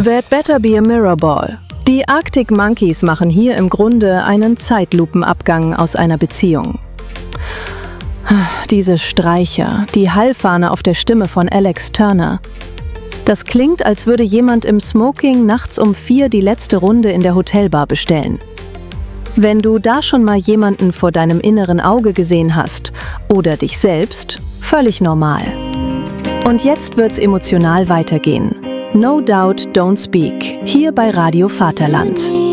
That better be a mirror ball. Die Arctic Monkeys machen hier im Grunde einen Zeitlupenabgang aus einer Beziehung. Diese Streicher, die Hallfahne auf der Stimme von Alex Turner. Das klingt, als würde jemand im Smoking nachts um 4 die letzte Runde in der Hotelbar bestellen. Wenn du da schon mal jemanden vor deinem inneren Auge gesehen hast oder dich selbst, völlig normal. Und jetzt wird's emotional weitergehen. No Doubt, Don't Speak, hier bei Radio Vaterland.